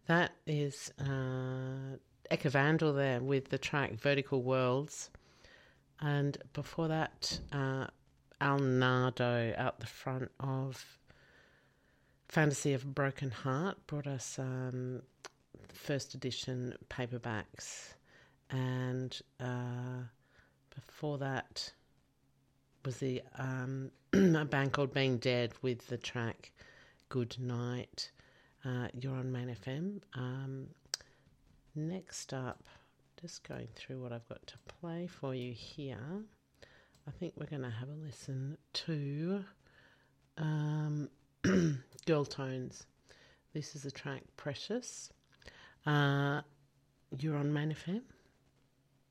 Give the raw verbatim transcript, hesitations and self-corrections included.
That is uh, Eka Vandal there with the track Vertical Worlds. And before that, uh, Al Nardo out the front of Fantasy of a Broken Heart brought us um, first edition paperbacks. And uh, before that was the um, a band called Being Dead with the track Good Night. Uh, you're on Main F M. Um, next up, just going through what I've got to play for you here. I think we're going to have a listen to um, Girl Tones. This is the track Precious. Uh, you're on Main F M.